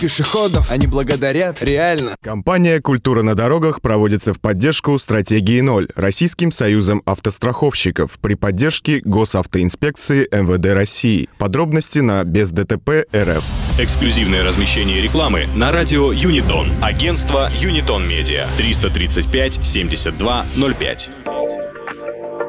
пешеходов они благодарят реально. Компания «Культура на дорогах» проводится в поддержку стратегии 0 Российским союзом автостраховщиков при поддержке Госавтоинспекции МВД России. Подробности на бездтп.рф. Эксклюзивное размещение рекламы на радио Юнитон. Агентство Юнитон Медиа. 335 72 05.